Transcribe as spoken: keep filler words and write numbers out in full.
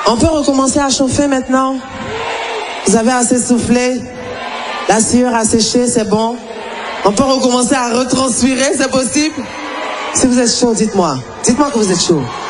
On peut recommencer à chauffer maintenant? Vous avez assez soufflé? La sueur a séché, c'est bon? On peut recommencer à retranspirer, c'est possible? Si vous êtes chaud, dites-moi. Dites-moi que vous êtes chaud.